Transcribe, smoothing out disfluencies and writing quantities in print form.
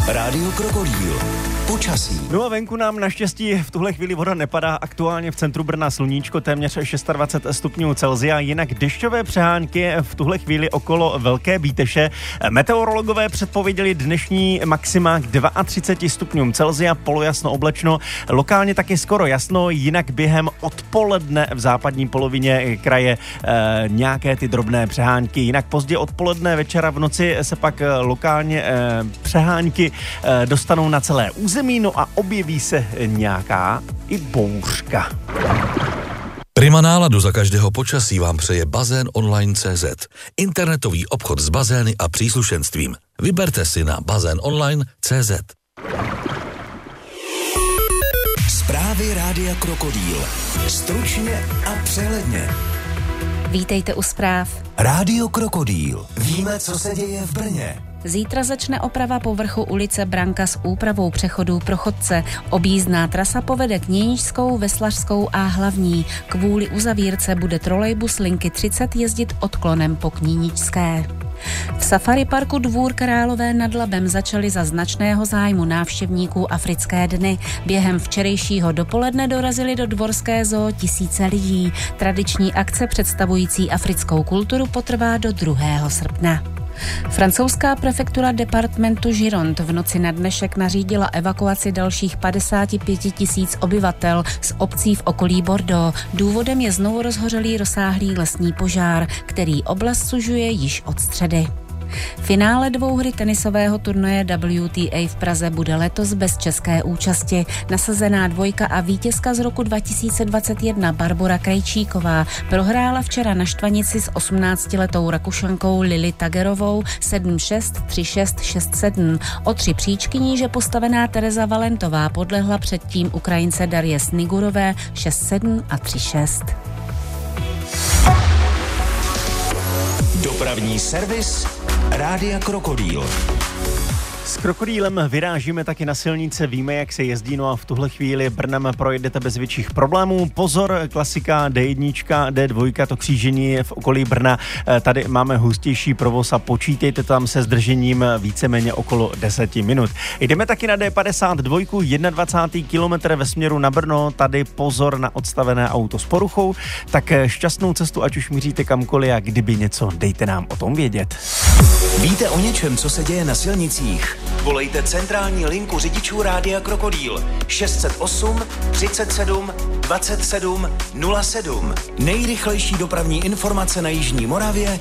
Rádio Krokodýl. Počasí. No a venku nám naštěstí v tuhle chvíli voda nepadá, aktuálně v centru Brna sluníčko, téměř 26 stupňů Celsia, jinak dešťové přehánky v tuhle chvíli okolo Velké Bíteše. Meteorologové předpověděli dnešní maxima k 32 stupňům Celsia, polojasno oblečno, lokálně taky skoro jasno, jinak během odpoledne v západní polovině kraje nějaké ty drobné přehánky, jinak pozdě odpoledne, večera, v noci se pak lokálně přehánky dostanou na celé území, no a objeví se nějaká i bouřka. Prima náladu za každého počasí vám přeje Bazén Online.cz. Internetový obchod s bazény a příslušenstvím. Vyberte si na bazénonline.cz. Zprávy Rádia Krokodýl. Stručně a přehledně. Vítejte u zpráv. Rádio Krokodýl. Víme, co se děje v Brně. Zítra začne oprava povrchu ulice Branka s úpravou přechodů pro chodce. Objízdná trasa povede Kněničskou, Veslařskou a Hlavní. Kvůli uzavírce bude trolejbus linky 30 jezdit odklonem po Kněničské. V safari parku Dvůr Králové nad Labem začaly za značného zájmu návštěvníků Africké dny. Během včerejšího dopoledne dorazili do Dvorské zoo tisíce lidí. Tradiční akce představující africkou kulturu potrvá do 2. srpna. Francouzská prefektura departementu Gironde v noci na dnešek nařídila evakuaci dalších 55 000 obyvatel z obcí v okolí Bordeaux. Důvodem je znovu rozhořelý rozsáhlý lesní požár, který oblast sužuje již od středy. Finále dvouhry tenisového turnaje WTA v Praze bude letos bez české účasti. Nasazená dvojka a vítězka z roku 2021 Barbora Krejčíková prohrála včera na štvanici s 18letou Rakušankou Lili Tagerovou 7-6, 3-6, 6-7. O 3 příčky níže postavená Tereza Valentová podlehla předtím Ukrajince Darje Snigurové 6-7 a 3-6. Dopravní servis Rádia Krokodýl. S Krokodýlem vyrážíme taky na silnice, víme, jak se jezdí, no a v tuhle chvíli Brnem projedete bez větších problémů. Pozor, klasika D1, D2, to křížení v okolí Brna. Tady máme hustější provoz a počítejte tam se zdržením víceméně okolo 10 minut. Jdeme taky na D52, 21. kilometr ve směru na Brno, tady pozor na odstavené auto s poruchou. Tak šťastnou cestu, ať už míříte kamkoliv a kdyby něco, dejte nám o tom vědět. Víte o něčem, co se děje na silnicích? Volejte centrální linku řidičů Rádia Krokodýl 608 37 27 07. Nejrychlejší dopravní informace na Jižní Moravě